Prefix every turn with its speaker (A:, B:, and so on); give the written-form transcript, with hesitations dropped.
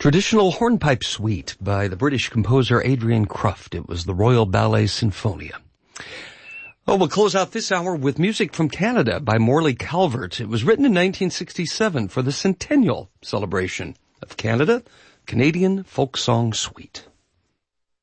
A: Traditional hornpipe suite by the British composer Adrian Cruft. It was the Royal Ballet Sinfonia. Oh, we'll close out this hour with music from Canada by Morley Calvert. It was written in 1967 for the centennial celebration of Canada, Canadian Folk Song Suite.